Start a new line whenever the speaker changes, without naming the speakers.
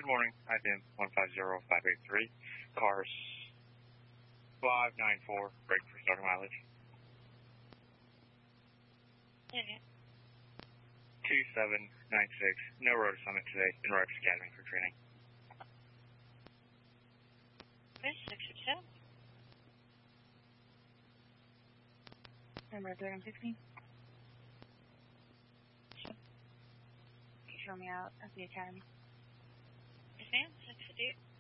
Good morning. IBM 150583. Cars 594. Break for starting mileage.
Okay.
2796. No road assignment today in Rikers Academy for training.
Okay, 667.
Number 316. Show me out at the academy.
Yes, ma'am. 658.